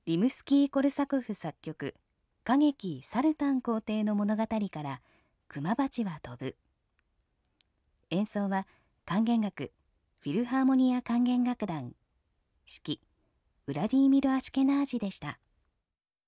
リムスキー・コルサコフ作曲、歌劇サルタン皇帝の物語から熊蜂は飛ぶ。演奏は管弦楽フィルハーモニア管弦楽団、指揮ウラディーミル・アシュケナージでした。